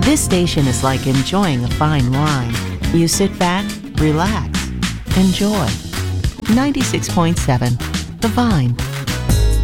This station is like enjoying a fine wine. You sit back, relax, enjoy. 96.7 The Vine.